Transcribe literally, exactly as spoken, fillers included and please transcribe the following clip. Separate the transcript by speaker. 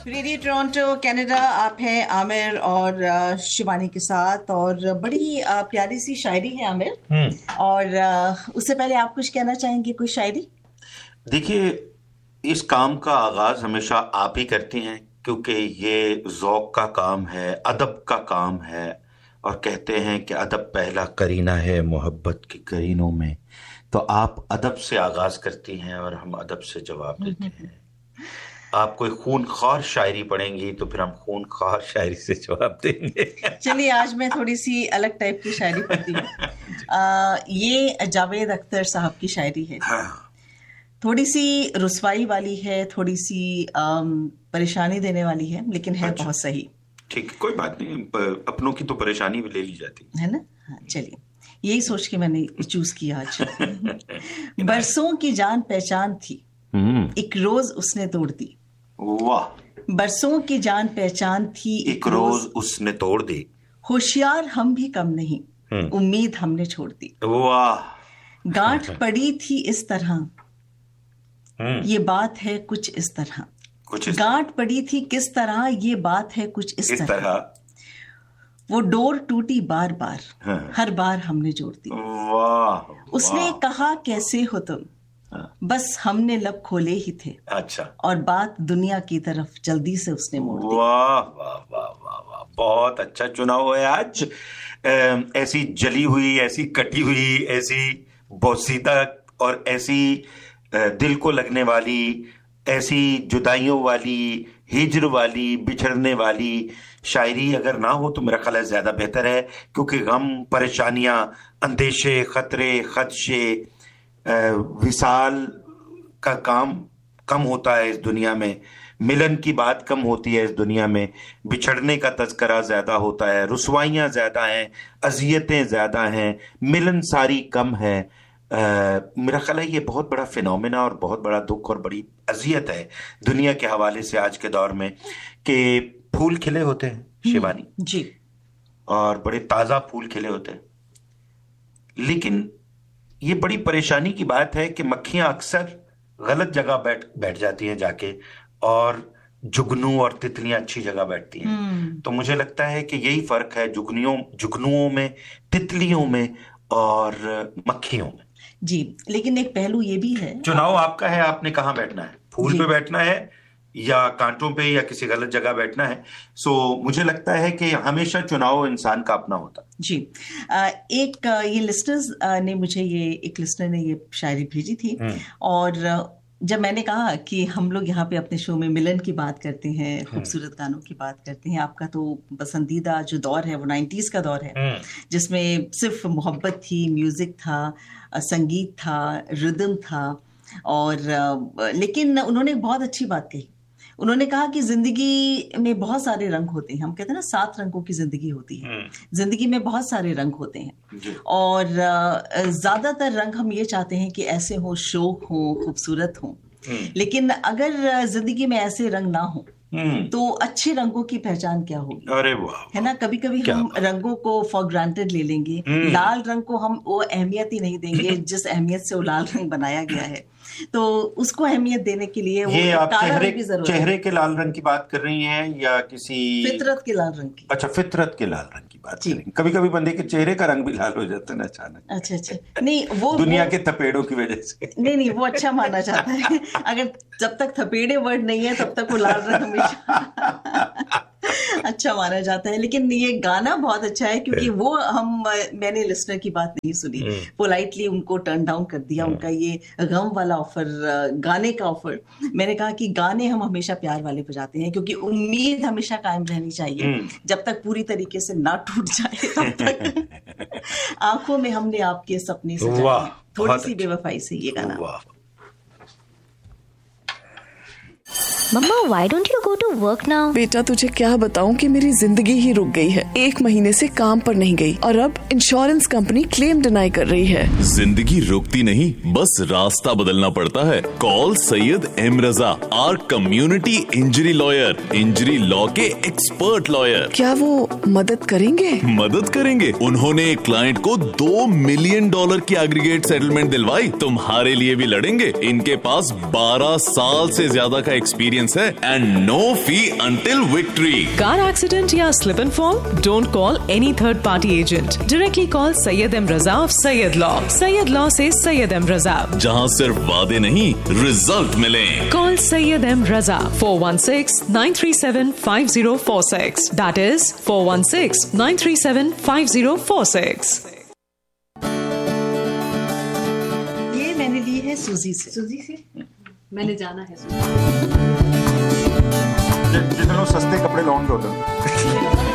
Speaker 1: Radio Toronto Canada, आप हैं आमिर और अ, शिवानी के साथ, और बड़ी अ, प्यारी सी शायरी है आमिर। और अ, उससे पहले आप कुछ कहना चाहेंगे, कोई शायरी?
Speaker 2: देखिए, इस काम का आगाज हमेशा आप ही करती हैं, क्योंकि ये ज़ौक़ का काम है, अदब का काम है, और कहते हैं कि अदब पहला करीना है मोहब्बत की करीनों में। तो आप अदब से आगाज करती हैं और हम अदब से जवाब देते हैं। आप कोई खूनख्वार शायरी पढ़ेंगी तो फिर हम खूनख्वार शायरी से जवाब देंगे।
Speaker 1: चलिए, आज मैं थोड़ी सी अलग टाइप की शायरी पढ़ती हूँ। ये जावेद अख्तर साहब की शायरी है।
Speaker 2: हाँ।
Speaker 1: थोड़ी सी रुसवाई वाली है, थोड़ी सी आम, परेशानी देने वाली है, लेकिन है
Speaker 2: अच्छा।
Speaker 1: बहुत सही।
Speaker 2: ठीक, कोई बात नहीं, अपनों की तो परेशानी भी ले ली जाती
Speaker 1: है ना। हाँ, चलिए, यही सोच के मैंने चूज किया आज। बरसों की जान पहचान थी, एक रोज उसने तोड़ दी।
Speaker 2: वाह।
Speaker 1: बरसों की जान पहचान थी,
Speaker 2: एक रोज उसने तोड़ दी।
Speaker 1: होशियार हम भी कम नहीं, उम्मीद हमने छोड़ दी।
Speaker 2: वाह।
Speaker 1: गांठ पड़ी थी इस तरह, ये बात है कुछ इस तरह।
Speaker 2: कुछ इस
Speaker 1: गांठ पड़ी थी किस तरह, ये बात है कुछ इस,
Speaker 2: इस
Speaker 1: तरह।,
Speaker 2: तरह।
Speaker 1: वो डोर टूटी बार बार,
Speaker 2: हाँ।
Speaker 1: हर बार हमने जोड़ दी।
Speaker 2: वाह।
Speaker 1: उसने
Speaker 2: वाह।
Speaker 1: कहा कैसे हो तुम,
Speaker 2: हाँ।
Speaker 1: बस हमने लब खोले ही थे।
Speaker 2: अच्छा।
Speaker 1: और बात दुनिया की तरफ जल्दी से उसने मोड़ दी।
Speaker 2: वाह वाह वाह वाह वाह, बहुत अच्छा चुनाव है आज। ऐसी जली हुई, ऐसी कटी हुई, ऐसी बोसीदा और ऐसी दिल को लगने वाली, ऐसी जुदाइयों वाली, हिजर वाली, बिछड़ने वाली शायरी अगर ना हो तो मेरा ख्याल है ज्यादा बेहतर है, क्योंकि गम, परेशानियां, अंदेशे, खतरे, खदशे, विसाल का काम कम होता है इस दुनिया में, मिलन की बात कम होती है इस दुनिया में, बिछड़ने का तज़किरा ज्यादा होता है, रुसवाइयां ज्यादा हैं, अजियतें ज्यादा हैं, मिलन सारी कम है। आ, मेरा ख्याल है ये बहुत बड़ा फिनोमेना और बहुत बड़ा दुख और बड़ी अजियत है दुनिया के हवाले से आज के दौर में, कि फूल खिले होते हैं शिवानी
Speaker 1: जी,
Speaker 2: और बड़े ताजा फूल खिले होते हैं, लेकिन ये बड़ी परेशानी की बात है कि मक्खियां अक्सर गलत जगह बैठ बैठ जाती हैं जाके, और जुगनू और तितलियां अच्छी जगह बैठती हैं। तो मुझे लगता है कि यही फर्क है जुगनियों जुगनुओं में, तितलियों में और मक्खियों में।
Speaker 1: जी, लेकिन एक पहलू ये भी है,
Speaker 2: चुनाव आपका है, आपने कहाँ बैठना है, फूल पे बैठना है या कांटों पे या किसी गलत जगह बैठना है। सो मुझे लगता है कि हमेशा चुनाव इंसान का अपना होता
Speaker 1: जी। एक ये लिस्टर्स ने मुझे ये एक लिस्टर ने ये शायरी भेजी थी, और जब मैंने कहा कि हम लोग यहाँ पे अपने शो में मिलन की बात करते हैं, खूबसूरत गानों की बात करते हैं, आपका तो पसंदीदा जो दौर है वो नाइन्टीज का दौर है, जिसमें सिर्फ मोहब्बत थी, म्यूजिक था, संगीत था, रिदम था, और लेकिन उन्होंने बहुत अच्छी बात कही। उन्होंने कहा कि जिंदगी में बहुत सारे रंग होते हैं, हम कहते हैं ना सात रंगों की जिंदगी होती है, जिंदगी में बहुत सारे रंग होते हैं, और ज्यादातर रंग हम ये चाहते हैं कि ऐसे हो, शोक हो, खूबसूरत हो, लेकिन अगर जिंदगी में ऐसे रंग ना हो तो अच्छे रंगों की पहचान क्या होगी?
Speaker 2: अरे वाह,
Speaker 1: है ना। कभी कभी हम रंगों को फॉर ग्रांटेड ले लेंगे, लाल रंग को हम वो अहमियत ही नहीं देंगे जिस अहमियत से वो लाल रंग बनाया गया है, तो उसको अहमियत देने के लिए वो
Speaker 2: ये आप
Speaker 1: काला
Speaker 2: चेहरे,
Speaker 1: रंग की जरूरत
Speaker 2: चेहरे के लाल रंग की बात कर रही हैं या किसी
Speaker 1: फितरत के लाल रंग की?
Speaker 2: अच्छा, फितरत के लाल रंग की बात करें। कभी कभी बंदे के चेहरे का रंग भी लाल हो जाता है ना अचानक।
Speaker 1: अच्छा अच्छा, नहीं वो
Speaker 2: दुनिया
Speaker 1: वो,
Speaker 2: के थपेड़ों की वजह से
Speaker 1: नहीं नहीं वो अच्छा माना जाता है। अगर जब तक थपेड़े वर्ड नहीं है तब तक वो लाल रंग हमेशा अच्छा माना जाता है। लेकिन ये गाना बहुत अच्छा है, क्योंकि वो हम मैंने लिस्टर की बात नहीं सुनी, पोलाइटली उनको टर्न डाउन कर दिया, उनका ये गम वाला ऑफर, गाने का ऑफर। मैंने कहा कि गाने हम हमेशा प्यार वाले बजाते हैं, क्योंकि उम्मीद हमेशा कायम रहनी चाहिए, जब तक पूरी तरीके से ना टूट जाए तब तक। आंखों में हमने आपके सपने सजाए, थोड़ी सी बेवफाई से ये गाना।
Speaker 3: मम्मा, why don't you go to work now?
Speaker 4: बेटा, तुझे क्या बताऊं कि मेरी जिंदगी ही रुक गई है। एक महीने से काम पर नहीं गई और अब इंश्योरेंस कंपनी क्लेम डिनाई कर रही है।
Speaker 5: जिंदगी रुकती नहीं, बस रास्ता बदलना पड़ता है। Call Syed M Raza, are community injury lawyer, injury law के एक्सपर्ट लॉयर।
Speaker 4: क्या वो मदद करेंगे?
Speaker 5: मदद करेंगे। उन्होंने एक क्लाइंट को दो मिलियन डॉलर की एग्रीगेट सेटलमेंट दिलवाई, तुम्हारे लिए भी लड़ेंगे। इनके पास बारह साल से ज्यादा का एक्सपीरियंस एक्सपीरियंस है and no fee until victory.
Speaker 6: Car accident या slip and fall? Don't call any third party agent, directly call Syed M Raza of Syed law. Syed law से सैयद एम रजा,
Speaker 5: जहां सिर्फ वादे नहीं रिजल्ट मिले।
Speaker 6: Call Syed M Raza four one six nine three seven five zero four six, that is four one six nine three seven five zero four six.
Speaker 1: ये मैंने ली है सूजी से।
Speaker 7: सूजी से मैंने जाना है।
Speaker 8: जितने लोग सस्ते कपड़े लॉन्ग होते हैं